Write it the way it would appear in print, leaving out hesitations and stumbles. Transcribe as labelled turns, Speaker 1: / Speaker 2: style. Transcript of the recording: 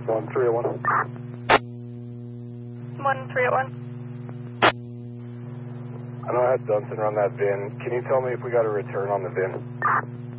Speaker 1: 1301.
Speaker 2: 1301.
Speaker 1: I know I had Dunston run that VIN. Can you tell me if we got a return on the VIN?